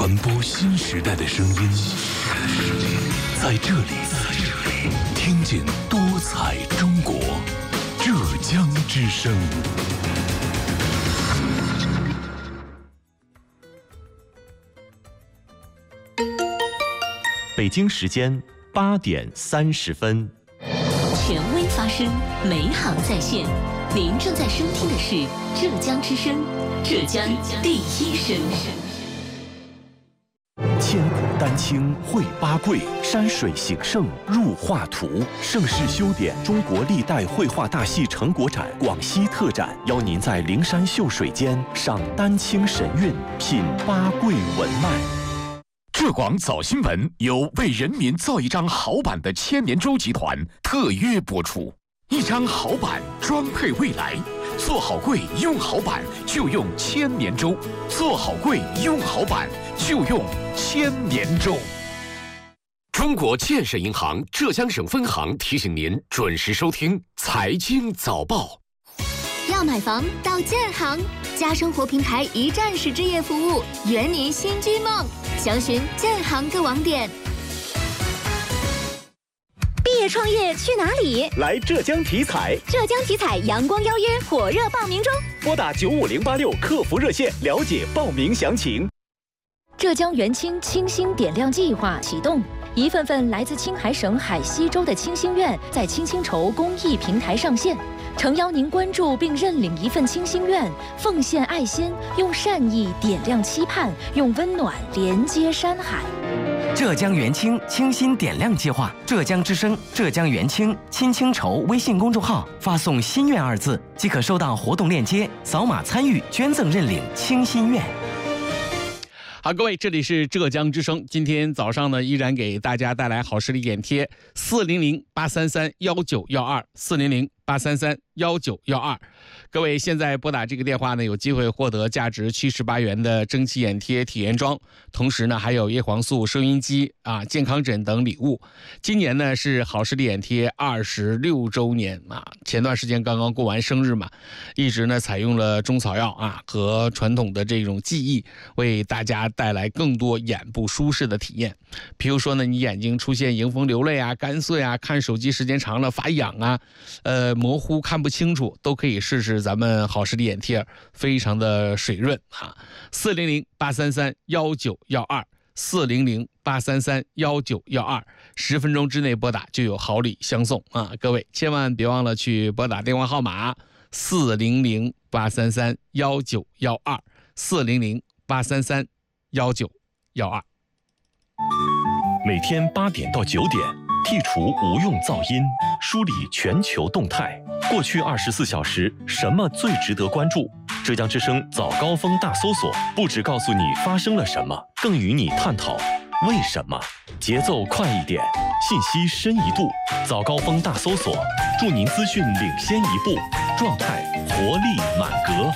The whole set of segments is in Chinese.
传播新时代的声音，在这里听见多彩中国。浙江之声。 北京时间8点30分。 权威发声，美好在线。您正在收听的是浙江之声，浙江第一声。 千古丹青绘八桂，山水形胜入画图。盛世修典中国历代绘画大戏成果展广西特展，邀您在灵山秀水间赏丹青神韵，品八桂文脉。 浙广早新闻由为人民造一张好版的千年舟集团特约播出。一张好版装配未来，做好柜用好版就用千年舟，做好柜用好版就用千年舟。中国建设银行浙江省分行提醒您准时收听财经早报。 要买房到建行，家生活平台一站式置业服务，圆您新居梦。详询建行各网点。毕业创业去哪里？ 来浙江体彩， 浙江体彩阳光邀约火热报名中， 拨打95086客服热线了解报名详情。 浙江元清清新点亮计划启动，一份份来自青海省海西州的清心愿在青青筹公益平台上线，诚邀您关注并认领一份清心愿，奉献爱心，用善意点亮期盼，用温暖连接山海。 浙江元清清新点亮计划，浙江之声、浙江元清青青筹微信公众号发送“心愿”2字，即可收到活动链接，扫码参与捐赠认领清心愿。 好，各位，这里是浙江之声。今天早上呢，依然给大家带来好视力眼贴，400-833-1912，400-833-1912。各位现在拨打这个电话呢，有机会获得价值78元的蒸汽眼贴体验装，同时呢，还有叶黄素收音机健康枕等礼物。今年呢是好视力眼贴26周年前段时间刚刚过完生日嘛，一直呢采用了中草药和传统的这种技艺，为大家带来更多眼部舒适的体验。比如说呢，你眼睛出现迎风流泪干涩看手机时间长了发痒模糊看不清楚，都可以试试咱们好视力眼贴，非常的水润400-833-1912，400-833-1912，10分钟之内拨打就有好礼相送各位千万别忘了去拨打电话号码400-833-1912，400-833-1912。 每天8点到9点，剔除无用噪音，梳理全球动态。过去24小时，什么最值得关注？浙江之声早高峰大搜索，不只告诉你发生了什么，更与你探讨为什么。节奏快一点，信息深一度。早高峰大搜索，祝您资讯领先一步，状态活力满格。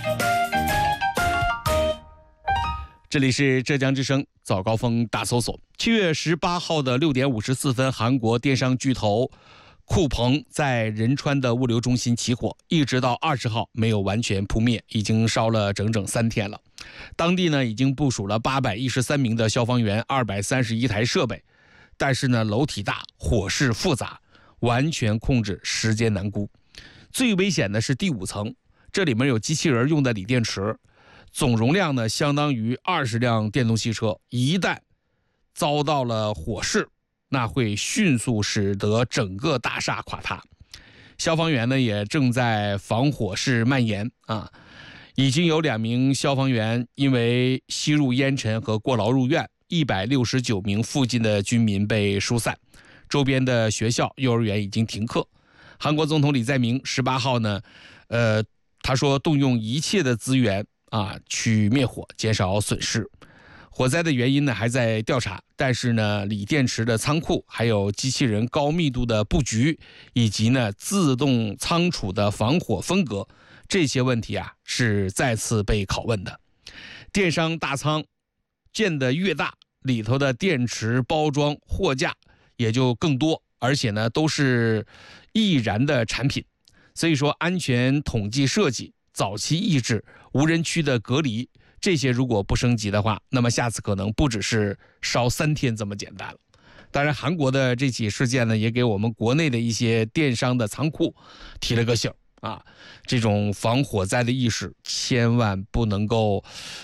这里是浙江之声早高峰大搜索。7月18号的6点54分，韩国电商巨头酷鹏在仁川的物流中心起火，一直到20号没有完全扑灭，已经烧了整整3天了。当地呢已经部署了813名的消防员，231台设备，但是呢楼体大，火势复杂，完全控制时间难估。最危险的是第5层，这里面有机器人用的锂电池，总容量呢相当于20辆电动汽车，一旦遭到了火势，那会迅速使得整个大厦垮塌。消防员呢也正在防火势蔓延已经有2名消防员因为吸入烟尘和过劳入院，169名附近的居民被疏散，周边的学校、幼儿园已经停课。韩国总统李在明18号呢，他说动用一切的资源去灭火，减少损失。火灾的原因呢还在调查，但是呢锂电池的仓库，还有机器人高密度的布局，以及呢自动仓储的防火分隔，这些问题是再次被拷问的。电商大仓建得越大，里头的电池包装货架也就更多，而且呢都是易燃的产品。所以说安全统计设计、早期抑制、无人区的隔离， 这些如果不升级的话，那么下次可能不只是烧3天这么简单了。当然，韩国的这起事件呢，也给我们国内的一些电商的仓库提了个醒啊，这种防火灾的意识千万不能够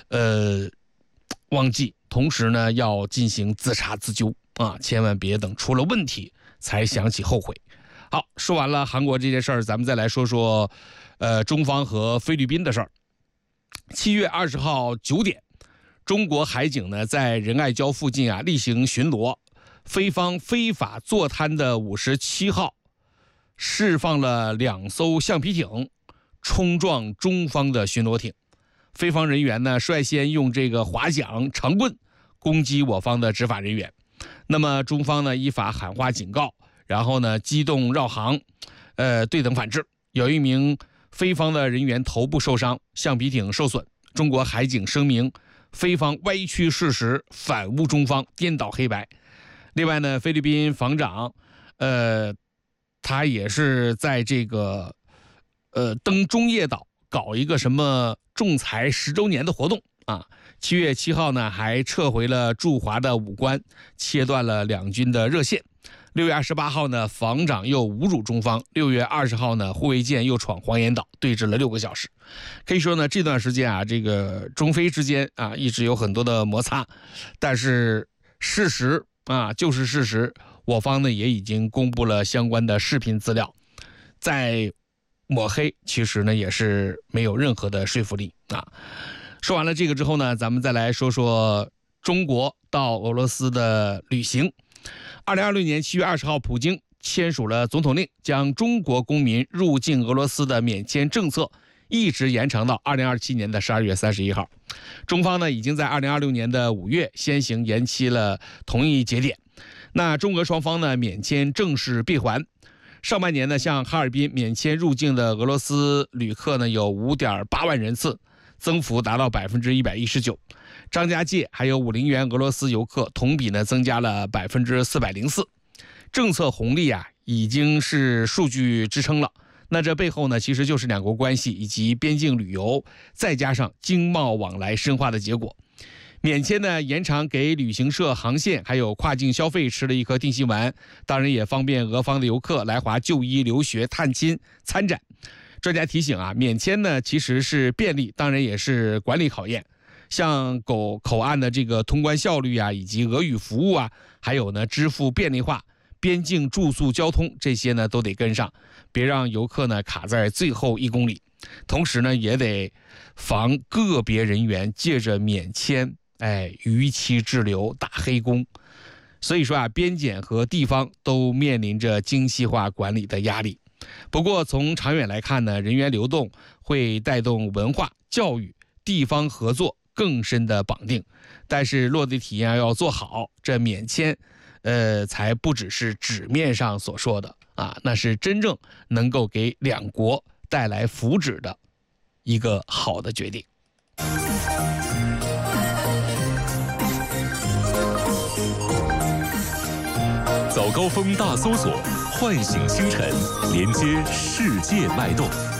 忘记，同时呢要进行自查自纠啊，千万别等出了问题才想起后悔。好，说完了韩国这件事儿，咱们再来说说中方和菲律宾的事儿。7月20号9点，中国海警呢在仁爱礁附近例行巡逻，菲方非法坐滩的57号释放了2艘橡皮艇，冲撞中方的巡逻艇。菲方人员呢率先用这个划桨、长棍攻击我方的执法人员，那么中方呢依法喊话警告，然后呢机动绕航，对等反制。有一名菲方的人员头部受伤，橡皮艇受损。中国海警声明，菲方歪曲事实，反诬中方，颠倒黑白。另外呢，菲律宾防长，他也是在这个登中业岛搞一个什么仲裁10周年的活动啊。7月7号呢，还撤回了驻华的武官，切断了两军的热线。6月28号呢，防长又侮辱中方。6月20号呢，护卫舰又闯黄岩岛，对峙了6个小时。可以说呢，这段时间这个中菲之间一直有很多的摩擦，但是事实就是事实。我方呢也已经公布了相关的视频资料，在抹黑其实呢也是没有任何的说服力啊。说完了这个之后呢，咱们再来说说中国到俄罗斯的旅行。2026年7月20号，普京签署了总统令，将中国公民入境俄罗斯的免签政策一直延长到2027年的12月31号。中方呢已经在2026年的5月先行延期了同一节点。那中俄双方呢免签正式闭环。上半年呢，向哈尔滨免签入境的俄罗斯旅客呢有 5.8 万人次，增幅达到 119%。张家界还有50元俄罗斯游客同比呢增加了 404%。政策红利已经是数据支撑了。那这背后呢，其实就是两国关系以及边境旅游，再加上经贸往来深化的结果。免签呢延长给旅行社、航线还有跨境消费吃了一颗定心丸，当然也方便俄方的游客来华就医、留学、探亲、参展。专家提醒免签呢其实是便利，当然也是管理考验。像口岸的这个通关效率以及俄语服务还有呢支付便利化、边境住宿、交通这些呢都得跟上，别让游客呢卡在最后1公里。同时呢也得防个别人员借着免签逾期滞留、打黑工。所以说边检和地方都面临着精细化管理的压力。不过从长远来看呢，人员流动会带动文化、教育、地方合作更深的绑定，但是落地体验要做好，这免签才不只是纸面上所说的那是真正能够给两国带来福祉的一个好的决定。 早高峰大搜索，唤醒星辰，连接世界脉动。